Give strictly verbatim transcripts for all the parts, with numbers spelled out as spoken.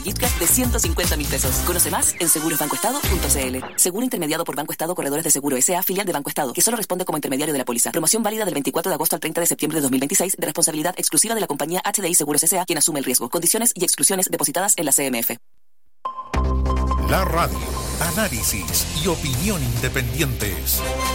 gift card de ciento cincuenta mil pesos. Conoce más en seguros banco estado punto c l. Seguro intermediado por Banco Estado Corredores de Seguro S A, filial de Banco Estado, que solo responde como intermediario de la póliza. Promoción válida del veinticuatro de agosto al treinta de septiembre de dos mil veintiséis, de responsabilidad exclusiva de la compañía H D I Seguros S A, quien asume el riesgo. Condiciones y exclusiones depositadas en la C M F. La radio, análisis y opinión independientes.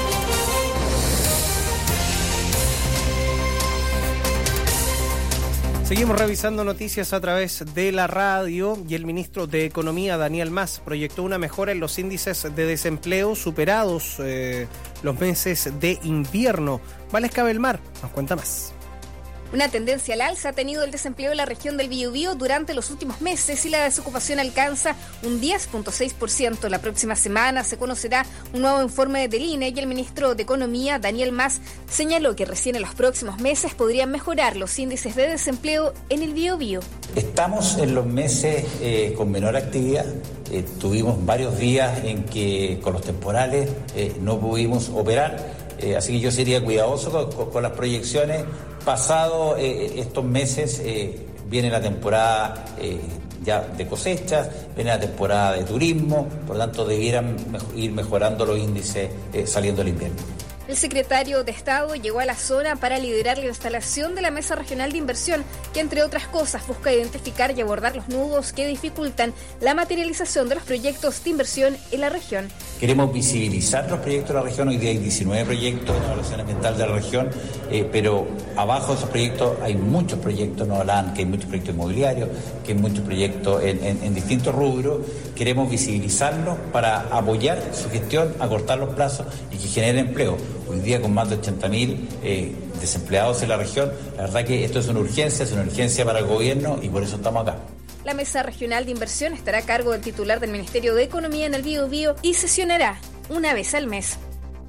Seguimos revisando noticias a través de la radio y el ministro de Economía, Daniel Mas, proyectó una mejora en los índices de desempleo superados eh, los meses de invierno. Valesca Belmar nos cuenta más. Una tendencia al alza ha tenido el desempleo en la región del Biobío durante los últimos meses y la desocupación alcanza un diez punto seis por ciento. La próxima semana se conocerá un nuevo informe del I N E y el ministro de Economía, Daniel Mas, señaló que recién en los próximos meses podrían mejorar los índices de desempleo en el Biobío. Estamos en los meses eh, con menor actividad. Eh, tuvimos varios días en que con los temporales eh, no pudimos operar, eh, así que yo sería cuidadoso con, con, con las proyecciones. Pasado eh, estos meses eh, viene la temporada eh, ya de cosechas, viene la temporada de turismo, por lo tanto debieran mejor, ir mejorando los índices eh, saliendo del invierno. El secretario de Estado llegó a la zona para liderar la instalación de la Mesa Regional de Inversión, que entre otras cosas busca identificar y abordar los nudos que dificultan la materialización de los proyectos de inversión en la región. Queremos visibilizar los proyectos de la región. Hoy día hay diecinueve proyectos de evaluación ambiental de la región, eh, pero abajo de esos proyectos hay muchos proyectos, nos hablan que hay muchos proyectos inmobiliarios, que hay muchos proyectos en, en, en distintos rubros. Queremos visibilizarlos para apoyar su gestión, acortar los plazos y que genere empleo. Hoy día con más de ochenta mil eh, desempleados en la región, la verdad que esto es una urgencia, es una urgencia para el gobierno y por eso estamos acá. La Mesa Regional de Inversión estará a cargo del titular del Ministerio de Economía en el Biobío y sesionará una vez al mes.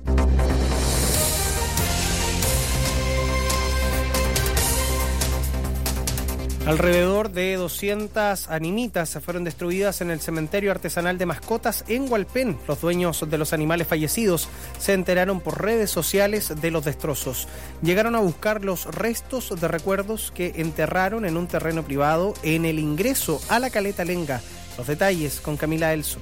Alrededor de doscientas animitas se fueron destruidas en el cementerio artesanal de mascotas en Hualpén. Los dueños de los animales fallecidos se enteraron por redes sociales de los destrozos. Llegaron a buscar los restos de recuerdos que enterraron en un terreno privado en el ingreso a la Caleta Lenga. Los detalles con Camila Elso.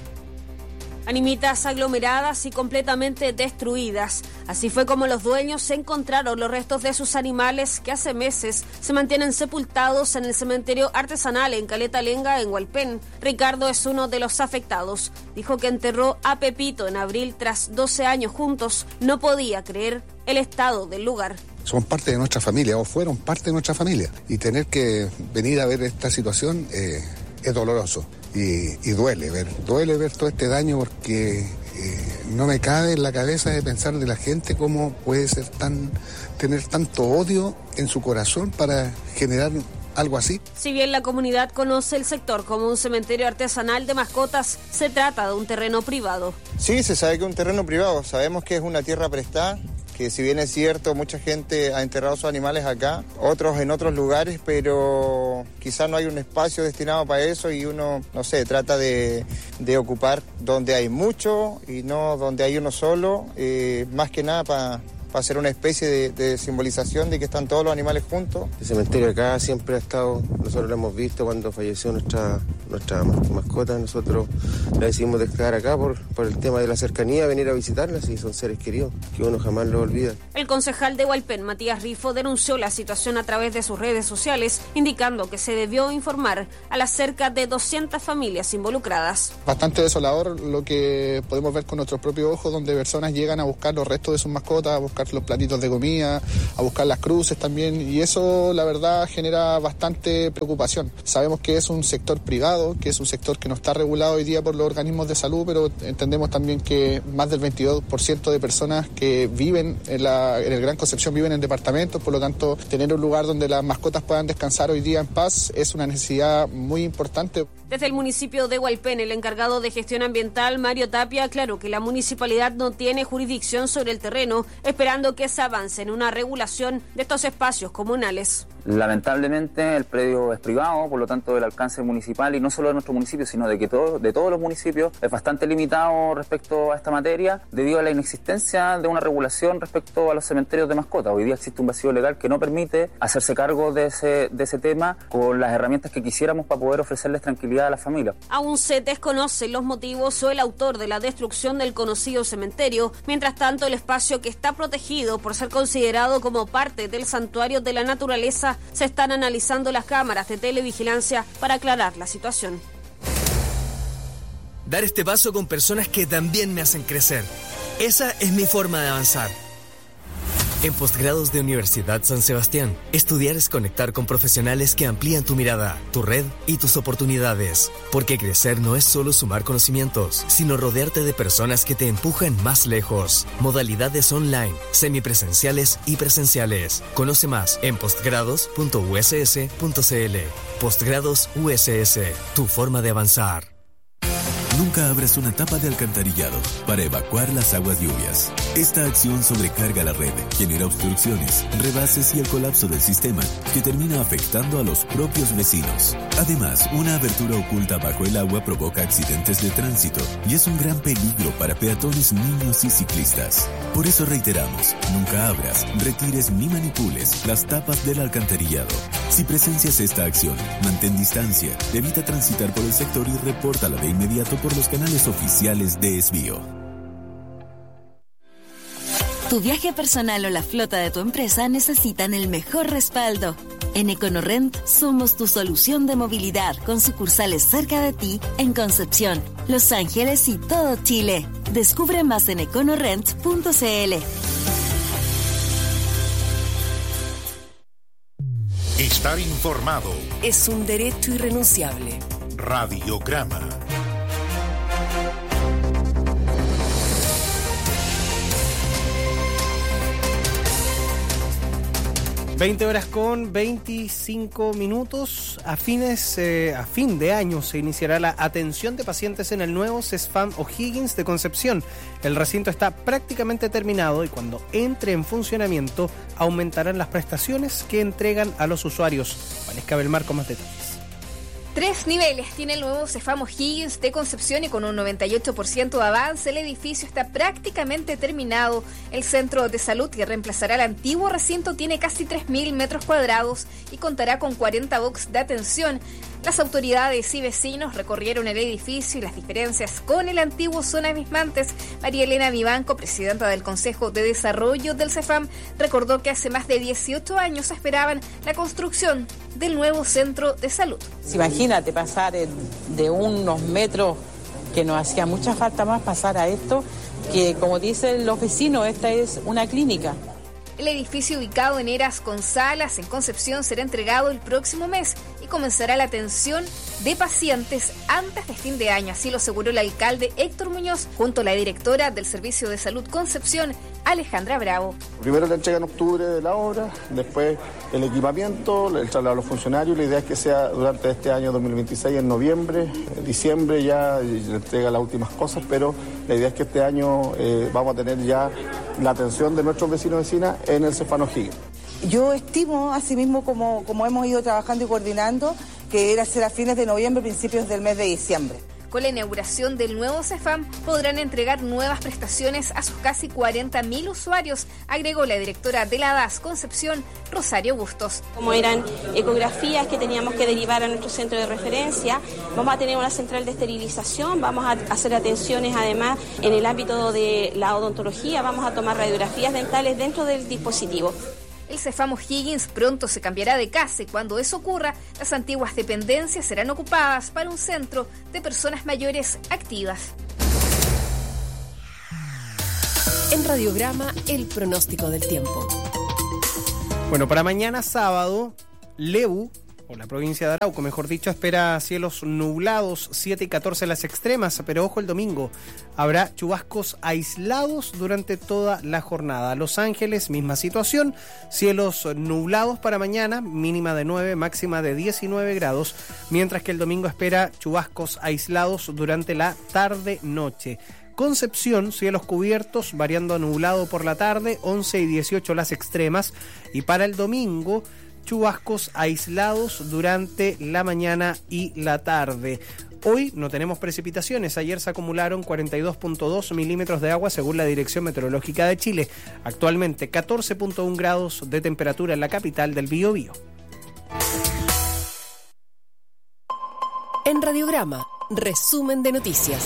Animitas aglomeradas y completamente destruidas. Así fue como los dueños encontraron los restos de sus animales que hace meses se mantienen sepultados en el cementerio artesanal en Caleta Lenga, en Hualpén. Ricardo es uno de los afectados. Dijo que enterró a Pepito en abril tras doce años juntos. No podía creer el estado del lugar. Son parte de nuestra familia o fueron parte de nuestra familia. Y tener que venir a ver esta situación eh, es doloroso. Y, y duele ver, duele ver todo este daño porque eh, no me cabe en la cabeza de pensar de la gente cómo puede ser tan, tener tanto odio en su corazón para generar algo así. Si bien la comunidad conoce el sector como un cementerio artesanal de mascotas, se trata de un terreno privado. Sí, se sabe que es un terreno privado, sabemos que es una tierra prestada, que si bien es cierto, mucha gente ha enterrado sus animales acá, otros en otros lugares, pero quizás no hay un espacio destinado para eso y uno, no sé, trata de, de ocupar donde hay mucho y no donde hay uno solo, eh, más que nada para... para hacer una especie de, de simbolización de que están todos los animales juntos. El cementerio acá siempre ha estado, nosotros lo hemos visto cuando falleció nuestra, nuestra mascota, nosotros la decidimos dejar acá por, por el tema de la cercanía, venir a visitarlas y son seres queridos, que uno jamás lo olvida. El concejal de Hualpén, Matías Rifo, denunció la situación a través de sus redes sociales, indicando que se debió informar a las cerca de doscientas familias involucradas. Bastante desolador lo que podemos ver con nuestros propios ojos, donde personas llegan a buscar los restos de sus mascotas, a buscar los platitos de comida, a buscar las cruces también, y eso la verdad genera bastante preocupación. Sabemos que es un sector privado, que es un sector que no está regulado hoy día por los organismos de salud, pero entendemos también que más del veintidós por ciento de personas que viven en, la, en el Gran Concepción viven en departamentos, por lo tanto tener un lugar donde las mascotas puedan descansar hoy día en paz es una necesidad muy importante. Desde el municipio de Hualpén, el encargado de gestión ambiental, Mario Tapia, aclaró que la municipalidad no tiene jurisdicción sobre el terreno, esperando que se avance en una regulación de estos espacios comunales. Lamentablemente el predio es privado, por lo tanto el alcance municipal, y no solo de nuestro municipio, sino de, que todo, de todos los municipios, es bastante limitado respecto a esta materia, debido a la inexistencia de una regulación respecto a los cementerios de mascotas. Hoy día existe un vacío legal que no permite hacerse cargo de ese, de ese tema con las herramientas que quisiéramos para poder ofrecerles tranquilidad a las familias. Aún se desconocen los motivos o el autor de la destrucción del conocido cementerio. Mientras tanto, el espacio, que está protegido por ser considerado como parte del santuario de la naturaleza, se están analizando las cámaras de televigilancia para aclarar la situación. Dar este paso con personas que también me hacen crecer. Esa es mi forma de avanzar. En Postgrados de Universidad San Sebastián, estudiar es conectar con profesionales que amplían tu mirada, tu red y tus oportunidades. Porque crecer no es solo sumar conocimientos, sino rodearte de personas que te empujan más lejos. Modalidades online, semipresenciales y presenciales. Conoce más en postgrados punto u s s punto c l. Postgrados U S S, tu forma de avanzar. Nunca abras una tapa de alcantarillado para evacuar las aguas lluvias. Esta acción sobrecarga la red, genera obstrucciones, rebases y el colapso del sistema, que termina afectando a los propios vecinos. Además, una abertura oculta bajo el agua provoca accidentes de tránsito y es un gran peligro para peatones, niños y ciclistas. Por eso reiteramos, nunca abras, retires ni manipules las tapas del alcantarillado. Si presencias esta acción, mantén distancia, evita transitar por el sector y repórtala de inmediato por los canales oficiales de Esbio. Tu viaje personal o la flota de tu empresa necesitan el mejor respaldo. En EconoRent somos tu solución de movilidad, con sucursales cerca de ti en Concepción, Los Ángeles y todo Chile. Descubre más en econorent punto c l. Estar informado es un derecho irrenunciable. Radiograma. veinte horas con veinticinco minutos. A fines, eh, a fin de año se iniciará la atención de pacientes en el nuevo CESFAM O'Higgins de Concepción. El recinto está prácticamente terminado y cuando entre en funcionamiento aumentarán las prestaciones que entregan a los usuarios. Valesca Belmar con más detalles. Tres niveles tiene el nuevo CESFAM O'Higgins de Concepción y con un noventa y ocho por ciento de avance el edificio está prácticamente terminado. El centro de salud que reemplazará el antiguo recinto tiene casi tres mil metros cuadrados y contará con cuarenta box de atención. Las autoridades y vecinos recorrieron el edificio y las diferencias con el antiguo son abismantes. María Elena Vivanco, presidenta del Consejo de Desarrollo del CESFAM, recordó que hace más de dieciocho años esperaban la construcción del nuevo centro de salud. Imagínate pasar de unos metros que nos hacía mucha falta más pasar a esto, que como dicen los vecinos, esta es una clínica. El edificio ubicado en Eras con Salas, en Concepción, será entregado el próximo mes y comenzará la atención de pacientes antes de fin de año. Así lo aseguró el alcalde Héctor Muñoz, junto a la directora del Servicio de Salud Concepción, Alejandra Bravo. Primero la entrega en octubre de la obra, después el equipamiento, el traslado a los funcionarios. La idea es que sea durante este año dos mil veintiséis, en noviembre, en diciembre ya la entrega las últimas cosas, pero la idea es que este año eh, vamos a tener ya la atención de nuestros vecinos y vecinas en el CESFAM O'Higgins. Yo estimo, asimismo, como, como hemos ido trabajando y coordinando, que era ser a fines de noviembre, principios del mes de diciembre. Con la inauguración del nuevo CESFAM podrán entregar nuevas prestaciones a sus casi cuarenta mil usuarios, agregó la directora de la D A S Concepción, Rosario Bustos. Como eran ecografías que teníamos que derivar a nuestro centro de referencia, vamos a tener una central de esterilización, vamos a hacer atenciones además en el ámbito de la odontología, vamos a tomar radiografías dentales dentro del dispositivo. El CESFAM O'Higgins pronto se cambiará de casa y cuando eso ocurra, las antiguas dependencias serán ocupadas para un centro de personas mayores activas. En Radiograma, el pronóstico del tiempo. Bueno, para mañana sábado, Lebu, o la provincia de Arauco, mejor dicho, espera cielos nublados, siete y catorce las extremas, pero ojo, el domingo habrá chubascos aislados durante toda la jornada. Los Ángeles, misma situación, cielos nublados para mañana, mínima de nueve, máxima de diecinueve grados, mientras que el domingo espera chubascos aislados durante la tarde-noche. Concepción, cielos cubiertos, variando a nublado por la tarde, once y dieciocho las extremas, y para el domingo, chubascos aislados durante la mañana y la tarde. Hoy no tenemos precipitaciones. Ayer se acumularon cuarenta y dos punto dos milímetros de agua según la Dirección Meteorológica de Chile. Actualmente catorce punto uno grados de temperatura en la capital del Biobío. En Radiograma, resumen de noticias.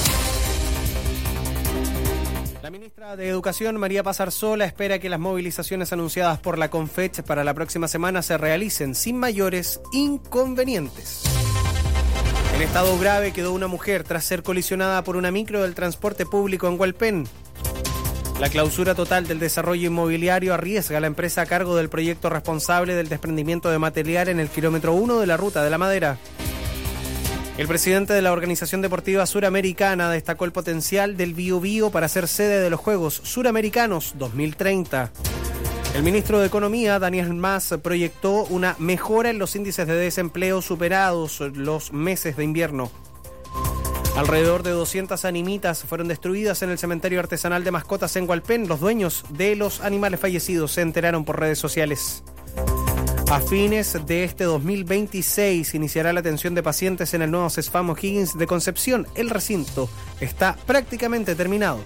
La ministra de Educación, María Paz Arzola, espera que las movilizaciones anunciadas por la CONFECH para la próxima semana se realicen sin mayores inconvenientes. En estado grave quedó una mujer tras ser colisionada por una micro del transporte público en Hualpén. La clausura total del desarrollo inmobiliario arriesga a la empresa a cargo del proyecto responsable del desprendimiento de material en el kilómetro uno de la Ruta de la Madera. El presidente de la Organización Deportiva Suramericana destacó el potencial del Biobío para ser sede de los Juegos Suramericanos dos mil treinta. El ministro de Economía, Daniel Mas, proyectó una mejora en los índices de desempleo superados los meses de invierno. Alrededor de doscientas animitas fueron destruidas en el cementerio artesanal de mascotas en Hualpén. Los dueños de los animales fallecidos se enteraron por redes sociales. A fines de este dos mil veintiséis iniciará la atención de pacientes en el nuevo CESFAM O'Higgins de Concepción. El recinto está prácticamente terminado.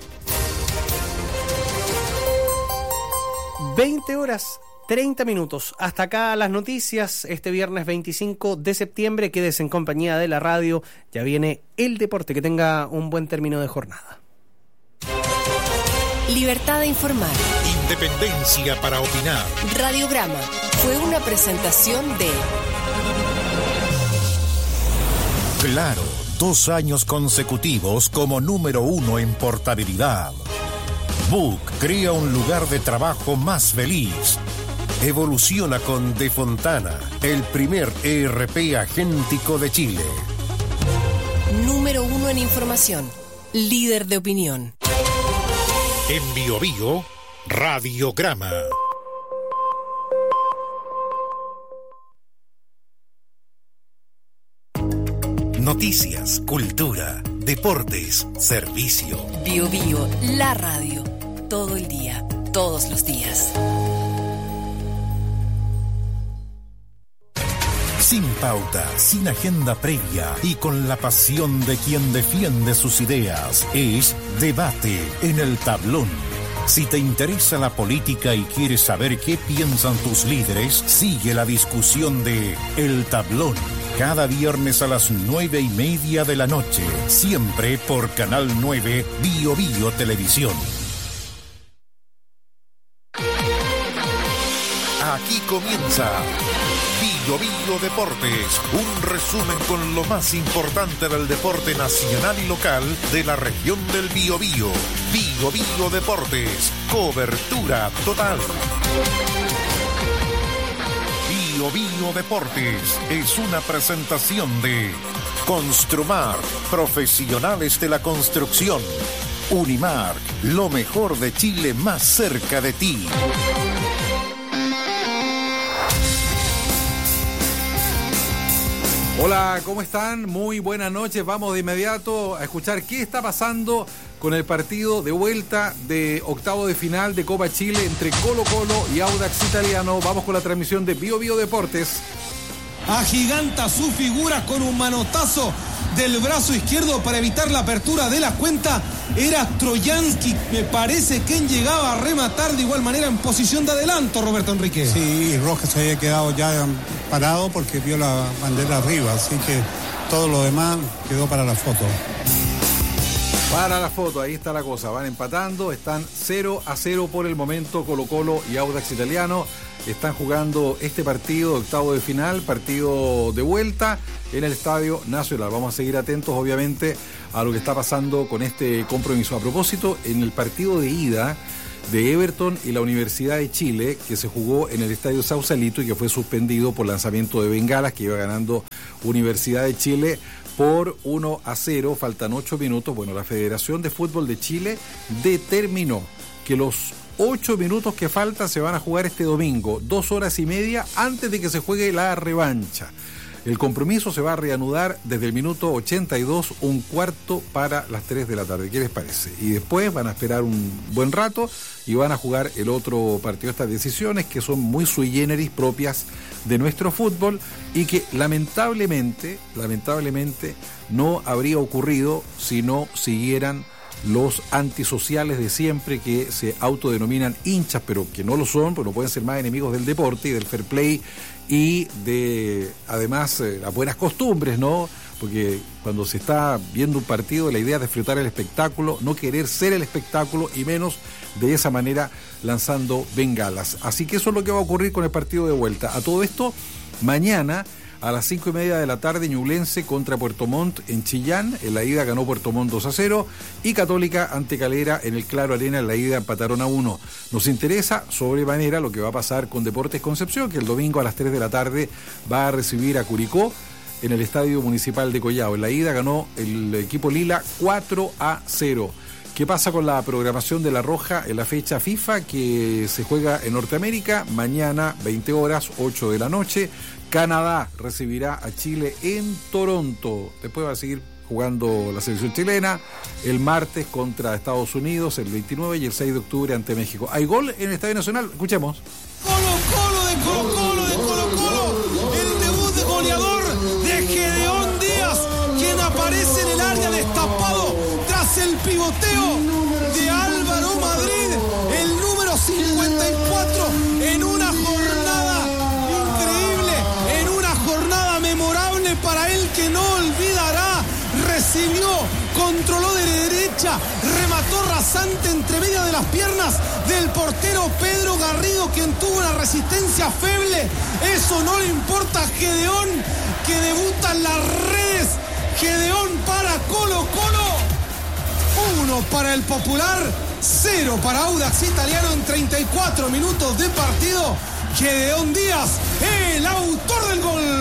veinte horas treinta minutos. Hasta acá las noticias. Este viernes veinticinco de septiembre, quedes en compañía de la radio. Ya viene el deporte. Que tenga un buen término de jornada. Libertad de informar. Independencia para opinar. Radiograma fue una presentación de Claro, dos años consecutivos como número uno en portabilidad. Book crea un lugar de trabajo más feliz. Evoluciona con De Fontana, el primer E R P agéntico de Chile. Número uno en información, líder de opinión. En Biobío, Radiograma. Noticias, cultura, deportes, servicio. Biobío, la radio. Todo el día, todos los días. Sin pauta, sin agenda previa y con la pasión de quien defiende sus ideas. Es Debate en el Tablón. Si te interesa la política y quieres saber qué piensan tus líderes, sigue la discusión de El Tablón. Cada viernes a las nueve y media de la noche. Siempre por Canal nueve Biobío Televisión. Aquí comienza Biobío Deportes, un resumen con lo más importante del deporte nacional y local de la región del Biobío. Biobío Deportes, cobertura total. Biobío Deportes es una presentación de Construmar, profesionales de la construcción. Unimark, lo mejor de Chile más cerca de ti. Hola, ¿cómo están? Muy buenas noches. Vamos de inmediato a escuchar qué está pasando con el partido de vuelta de octavo de final de Copa Chile entre Colo-Colo y Audax Italiano. Vamos con la transmisión de Biobío Deportes. Agiganta sus figuras con un manotazo del brazo izquierdo para evitar la apertura de la cuenta. Era Trojansky, me parece, quien llegaba a rematar de igual manera en posición de adelanto, Roberto Enrique. Sí, y Rojas se había quedado ya parado porque vio la bandera arriba, así que todo lo demás quedó para la foto. Para la foto, ahí está la cosa, van empatando, están cero a cero por el momento Colo-Colo y Audax Italiano. Están jugando este partido de octavo de final, partido de vuelta en el Estadio Nacional. Vamos a seguir atentos, obviamente, a lo que está pasando con este compromiso. A propósito, en el partido de ida de Everton y la Universidad de Chile, que se jugó en el Estadio Sausalito y que fue suspendido por lanzamiento de bengalas, que iba ganando Universidad de Chile por uno a cero, faltan ocho minutos. Bueno, la Federación de Fútbol de Chile determinó que los ocho minutos que faltan se van a jugar este domingo, dos horas y media antes de que se juegue la revancha. El compromiso se va a reanudar desde el minuto ochenta y dos, un cuarto para las tres de la tarde. ¿Qué les parece? Y después van a esperar un buen rato y van a jugar el otro partido. Estas decisiones que son muy sui generis, propias de nuestro fútbol, y que lamentablemente, lamentablemente no habría ocurrido si no siguieran los antisociales de siempre, que se autodenominan hinchas, pero que no lo son, porque no pueden ser más enemigos del deporte y del fair play y de, además, eh, las buenas costumbres, ¿no? Porque cuando se está viendo un partido, la idea es disfrutar el espectáculo, no querer ser el espectáculo, y menos de esa manera lanzando bengalas. Así que eso es lo que va a ocurrir con el partido de vuelta. A todo esto, mañana a las cinco y media de la tarde, Ñublense contra Puerto Montt en Chillán. En la ida ganó Puerto Montt dos a cero, y Católica ante Calera en el Claro Arena. En la ida empataron a uno. Nos interesa sobremanera lo que va a pasar con Deportes Concepción, que el domingo a las tres de la tarde va a recibir a Curicó en el Estadio Municipal de Collao. En la ida ganó el equipo Lila cuatro a cero. ¿Qué pasa con la programación de La Roja en la fecha FIFA que se juega en Norteamérica? Mañana, veinte horas, ocho de la noche, Canadá recibirá a Chile en Toronto. Después va a seguir jugando la selección chilena el martes contra Estados Unidos, el veintinueve, y el seis de octubre ante México. ¿Hay gol en el Estadio Nacional? Escuchemos. Colo Colo de Colo Colo de Colo Colo, el debut de goleador de Gedeón Díaz, quien aparece en el área destapado tras el pivoteo de Álvaro Madrid, el número cincuenta y cuatro, en una jornada increíble, en una jornada memorable para él que no olvidará. Recibió, controló de derecha, remató rasante entre medio de las piernas del portero Pedro Garrido, quien tuvo una resistencia feble. Eso no le importa a Gedeón, que debuta en las redes. Gedeón para Colo Colo. Uno para el Popular, cero para Audax Italiano en treinta y cuatro minutos de partido. Gedeón Díaz, el autor del gol.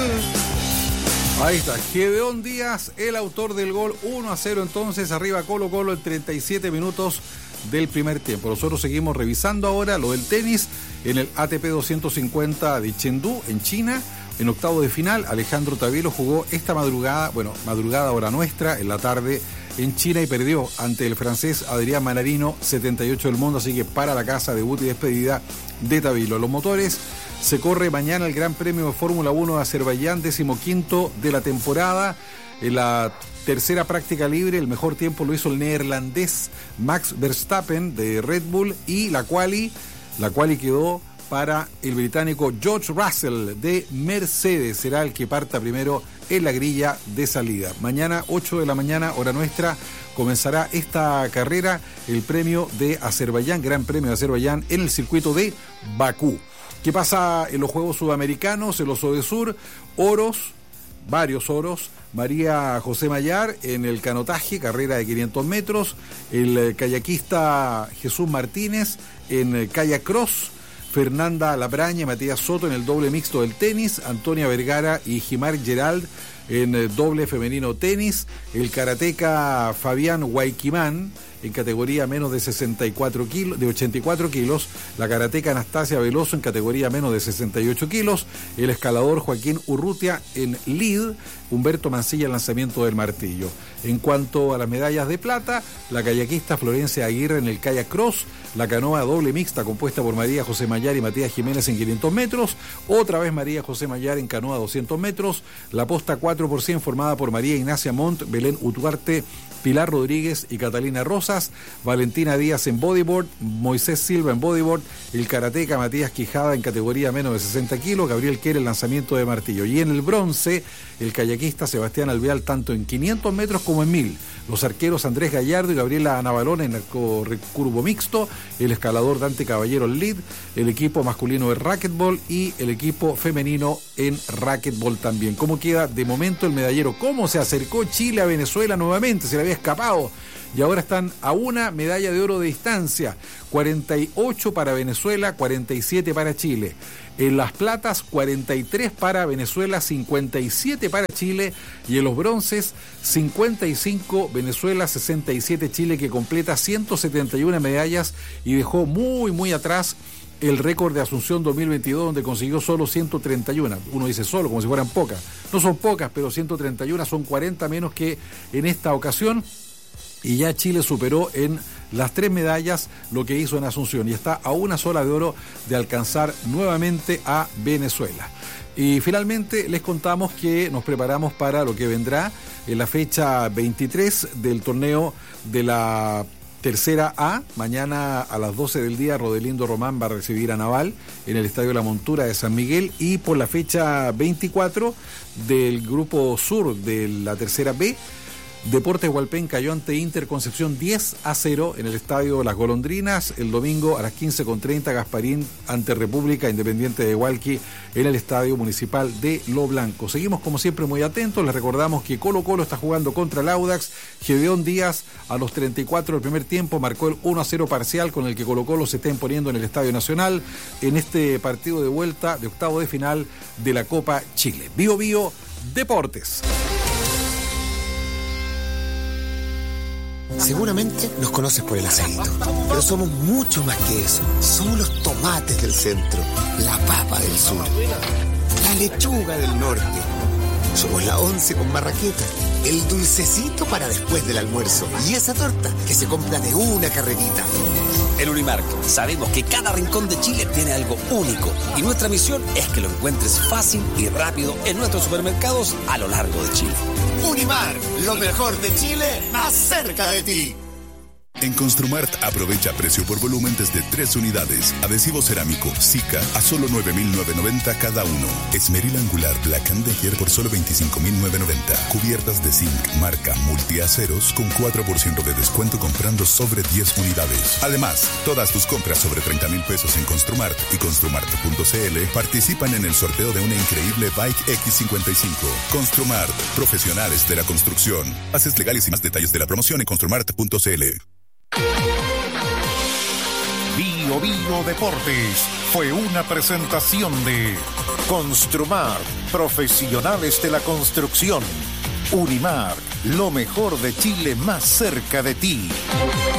Ahí está, Gedeón Díaz, el autor del gol. Uno a cero entonces, arriba Colo Colo en treinta y siete minutos del primer tiempo. Nosotros seguimos revisando ahora lo del tenis en el A T P doscientos cincuenta de Chengdu, en China. En octavo de final, Alejandro Tavielo jugó esta madrugada, bueno, madrugada hora nuestra, en la tarde en China, y perdió ante el francés Adrián Manarino, setenta y ocho del mundo. Así que para la casa, debut y despedida de Tavielo. Los motores, se corre mañana el Gran Premio de Fórmula uno de Azerbaiyán, decimoquinto de la temporada. En la tercera práctica libre, el mejor tiempo lo hizo el neerlandés Max Verstappen de Red Bull, y la quali, la quali quedó para el británico George Russell de Mercedes. Será el que parta primero en la grilla de salida. Mañana, ocho de la mañana, hora nuestra, comenzará esta carrera, el premio de Azerbaiyán, Gran Premio de Azerbaiyán, en el circuito de Bakú. ¿Qué pasa en los Juegos Sudamericanos, en los Odesur? Oros, varios oros. María José Mayar en el canotaje, carrera de quinientos metros. El kayakista Jesús Martínez en kayak cross. Fernanda Labraña, Matías Soto en el doble mixto del tenis. Antonia Vergara y Jimar Gerald en el doble femenino tenis. El karateca Fabián Guayquimán en categoría menos de sesenta y cuatro kilos, de ochenta y cuatro kilos. La karateca Anastasia Veloso en categoría menos de sesenta y ocho kilos. El escalador Joaquín Urrutia en lead. Humberto Mancilla en lanzamiento del martillo. En cuanto a las medallas de plata, la kayakista Florencia Aguirre en el kayak cross. La canoa doble mixta compuesta por María José Mayar y Matías Jiménez en quinientos metros. Otra vez María José Mayar en canoa doscientos metros. La posta cuatro por cien formada por María Ignacia Montt, Belén Utuarte, Pilar Rodríguez y Catalina Rosas. Valentina Díaz en bodyboard, Moisés Silva en bodyboard, el karateca Matías Quijada en categoría menos de sesenta kilos, Gabriel Quer en lanzamiento de martillo. Y en el bronce, el kayakista Sebastián Alvear tanto en quinientos metros como en mil. Los arqueros Andrés Gallardo y Gabriela Navalón en arco recurvo mixto, el escalador Dante Caballero en lead, el equipo masculino de racquetball y el equipo femenino en racquetball también. ¿Cómo queda de momento el medallero? ¿Cómo se acercó Chile a Venezuela nuevamente? Se le había escapado. Y ahora están a una medalla de oro de distancia. cuarenta y ocho para Venezuela, cuarenta y siete para Chile. En las platas, cuarenta y tres para Venezuela, cincuenta y siete para Chile. Y en los bronces, cincuenta y cinco Venezuela, sesenta y siete Chile, que completa ciento setenta y una medallas y dejó muy, muy atrás el récord de Asunción dos mil veintidós, donde consiguió solo ciento treinta y uno. Uno dice solo, como si fueran pocas. No son pocas, pero ciento treinta y uno son cuarenta menos que en esta ocasión. Y ya Chile superó en las tres medallas lo que hizo en Asunción y está a una sola de oro de alcanzar nuevamente a Venezuela. Y finalmente les contamos que nos preparamos para lo que vendrá en la fecha veintitrés del torneo de la Tercera A. Mañana a las doce del día Rodelindo Román va a recibir a Naval en el Estadio La Montura de San Miguel, y por la fecha veinticuatro del Grupo Sur de la Tercera B, Deportes Hualpén cayó ante Inter Concepción diez a cero en el Estadio Las Golondrinas. El domingo a las quince con treinta Gasparín ante República Independiente de Hualqui en el Estadio Municipal de Lo Blanco. Seguimos como siempre muy atentos. Les recordamos que Colo Colo está jugando contra el Audax. Gedeón Díaz a los treinta y cuatro del primer tiempo marcó el uno a cero parcial con el que Colo Colo se está imponiendo en el Estadio Nacional en este partido de vuelta de octavo de final de la Copa Chile. Bio Bio Deportes. Seguramente nos conoces por el asadito, pero somos mucho más que eso. Somos los tomates del centro, la papa del sur, la lechuga del norte. Somos la once con marraqueta, el dulcecito para después del almuerzo y esa torta que se compra de una carrerita. En Unimark sabemos que cada rincón de Chile tiene algo único y nuestra misión es que lo encuentres fácil y rápido en nuestros supermercados a lo largo de Chile. Unimark, lo mejor de Chile, más cerca de ti. En Construmart aprovecha precio por volumen desde tres unidades. Adhesivo cerámico Zika a solo nueve mil novecientos noventa cada uno. Esmeril angular Black and Decker por solo veinticinco mil novecientos noventa. Cubiertas de zinc marca multiaceros con cuatro por ciento de descuento comprando sobre diez unidades. Además, todas tus compras sobre treinta mil pesos en Construmart y construmart punto c l participan en el sorteo de una increíble Bike X cincuenta y cinco. Construmart, profesionales de la construcción. Bases legales y más detalles de la promoción en construmart punto c l. Bio Bio Deportes fue una presentación de Construmar, profesionales de la construcción. Unimark, lo mejor de Chile más cerca de ti.